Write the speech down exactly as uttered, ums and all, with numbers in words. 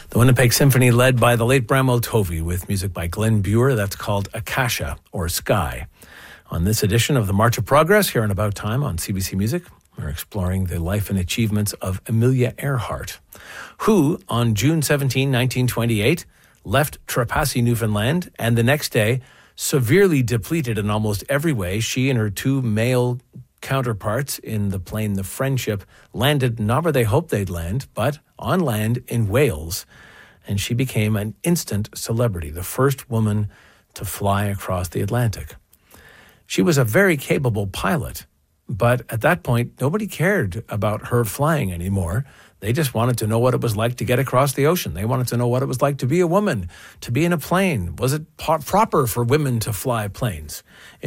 The Winnipeg Symphony led by the late Bramwell Tovey with music by Glenn Buer. That's called Akasha or Sky. On this edition of the March of Progress here on About Time on C B C Music, we're exploring the life and achievements of Amelia Earhart, who on June seventeenth, nineteen twenty-eight, left Trepassey, Newfoundland, and the next day, severely depleted in almost every way, she and her two male counterparts in the plane The Friendship landed not where they hoped they'd land, but on land in Wales. And she became an instant celebrity, the first woman to fly across the Atlantic. She was a very capable pilot, but at that point, nobody cared about her flying anymore. They just wanted to know what it was like to get across the ocean. They wanted to know what it was like to be a woman, to be in a plane. Was it po- proper for women to fly planes?